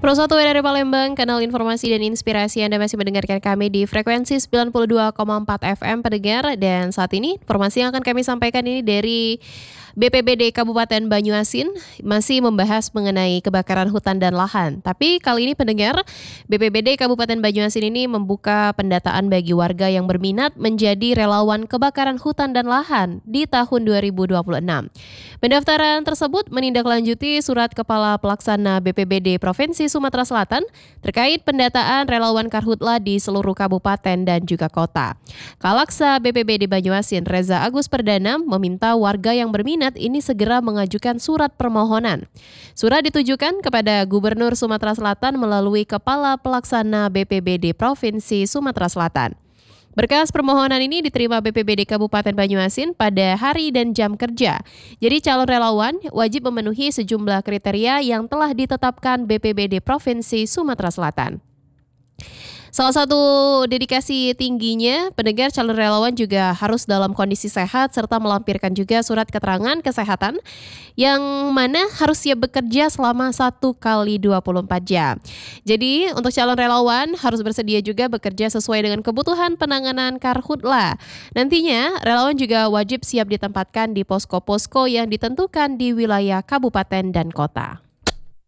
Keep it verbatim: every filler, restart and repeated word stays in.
Pro satu W dari Palembang, kanal informasi dan inspirasi. Anda masih mendengarkan kami di frekuensi sembilan puluh dua koma empat F M pendengar. Dan saat ini informasi yang akan kami sampaikan ini dari B P B D Kabupaten Banyuasin masih membahas mengenai kebakaran hutan dan lahan. Tapi kali ini pendengar, B P B D Kabupaten Banyuasin ini membuka pendataan bagi warga yang berminat menjadi relawan kebakaran hutan dan lahan di tahun dua ribu dua puluh enam. Pendaftaran tersebut menindaklanjuti surat Kepala Pelaksana B P B D Provinsi Sumatera Selatan terkait pendataan relawan Karhutla di seluruh kabupaten dan juga kota. Kalaksa B P B D Banyuasin Reza Agus Perdana meminta warga yang berminat ini segera mengajukan surat permohonan. Surat ditujukan kepada Gubernur Sumatera Selatan melalui Kepala Pelaksana B P B D Provinsi Sumatera Selatan. Berkas permohonan ini diterima B P B D Kabupaten Banyuasin pada hari dan jam kerja. Jadi calon relawan wajib memenuhi sejumlah kriteria yang telah ditetapkan B P B D Provinsi Sumatera Selatan. Salah satu dedikasi tingginya, pendengar calon relawan juga harus dalam kondisi sehat serta melampirkan juga surat keterangan kesehatan yang mana harus siap bekerja selama satu kali dua puluh empat jam. Jadi untuk calon relawan harus bersedia juga bekerja sesuai dengan kebutuhan penanganan Karhutla. Nantinya relawan juga wajib siap ditempatkan di posko-posko yang ditentukan di wilayah kabupaten dan kota.